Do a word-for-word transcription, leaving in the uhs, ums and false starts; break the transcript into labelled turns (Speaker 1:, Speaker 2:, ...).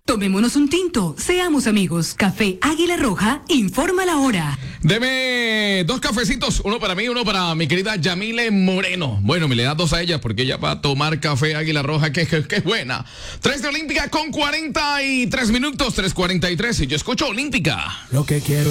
Speaker 1: Tomémonos un tinto, seamos amigos. Café Águila Roja, informa la hora.
Speaker 2: Deme dos cafecitos, uno para mí, uno para mi querida Yamile Moreno. Bueno, me le das dos a ella porque ella va a tomar café Águila Roja, que es buena. Tres de Olímpica con cuarenta y tres minutos, tres cuarenta y tres, y yo escucho Olímpica.
Speaker 3: Lo que quiero